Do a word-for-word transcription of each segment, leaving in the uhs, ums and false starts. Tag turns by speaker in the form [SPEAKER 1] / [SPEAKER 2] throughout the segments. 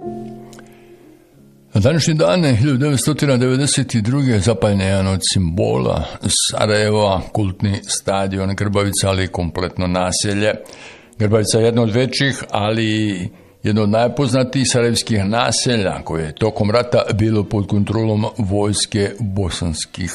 [SPEAKER 1] Na današnji dan, hiljadu devetsto devedeset druge zapaljen je jedan od simbola Sarajeva, kultni stadion Grbavica, ali i kompletno naselje. Grbavica je jedno od većih, ali jedno od najpoznatijih sarajevskih naselja koje je tokom rata bilo pod kontrolom vojske bosanskih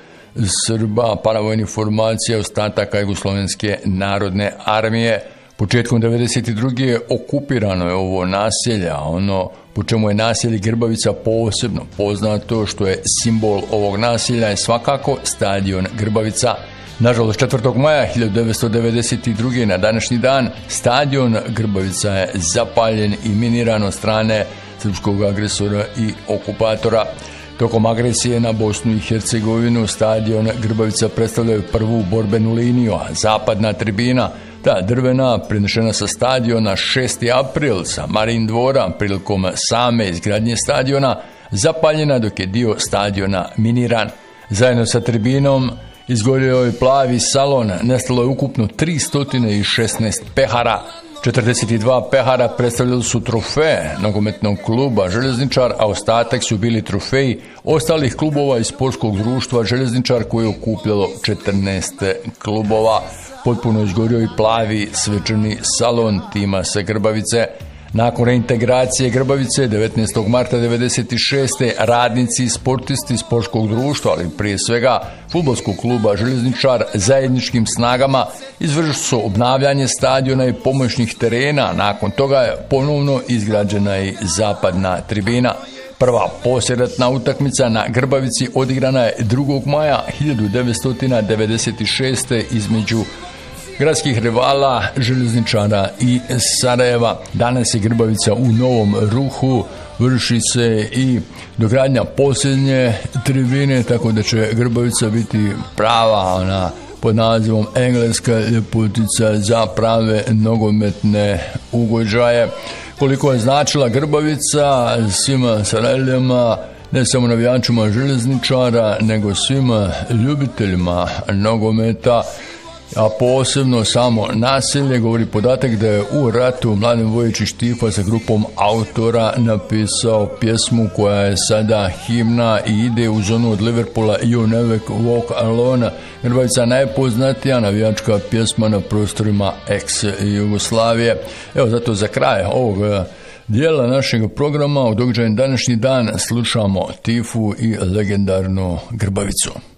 [SPEAKER 1] Srba, paravojnih formacija, ostataka Jugoslovenske narodne armije. Početkom devedeset druge okupirano je ovo naselje, a ono po čemu je naselje Grbavica posebno poznato, što je simbol ovog naselja, je svakako stadion Grbavica. Nažalost, četvrtog maja hiljadu devetsto devedeset druge na današnji dan stadion Grbavica je zapaljen i miniran od strane srpskog agresora i okupatora. Tokom agresije na Bosnu i Hercegovinu stadion Grbavica predstavljaju prvu borbenu liniju, a zapadna tribina, ta drvena, prenešena sa stadiona šesti april sa Marin dvora prilikom same izgradnje stadiona, zapaljena dok je dio stadiona miniran. Zajedno sa tribinom izgorio je plavi salon, nestalo je ukupno tristo šesnaest pehara. četrdeset dva pehara predstavljali su trofeje nogometnog kluba Željezničar, a ostatak su bili trofeji ostalih klubova iz sportskog društva Željezničar, koje je okupljalo četrnaest klubova. Potpuno izgorio i plavi svečani salon tima sa Grbavice. Nakon reintegracije Grbavice devetnaestog marta devedeset šeste radnici i sportisti sportskog društva, ali prije svega fudbalskog kluba Željezničar, zajedničkim snagama izvršili su obnavljanje stadiona i pomoćnih terena. Nakon toga je ponovno izgrađena i zapadna tribina. Prva poslijeratna utakmica na Grbavici odigrana je drugog maja hiljadu devetsto devedeset šeste između gradskih rivala Željezničara i Sarajeva. Danas je Grbavica u novom ruhu, vrši se i dogradnja posljednje tribine, tako da će Grbavica biti prava, ona pod nazivom engleska ljepotica za prave nogometne ugođaje. Koliko je značila Grbavica svima Sarajevljama, ne samo navijačima Željezničara, nego svima ljubiteljima nogometa, a posebno samo naselje, govori podatak da je u ratu Mladen Vojičić Štifa sa grupom autora napisao pjesmu koja je sada himna i ide u zonu od Liverpoola You Never Walk Alone. Grbavica najpoznatija navijačka pjesma na prostorima ex-Jugoslavije. Evo, zato za kraj ovog dijela našeg programa u događaju današnji dan slušamo Tifu i legendarnu Grbavicu.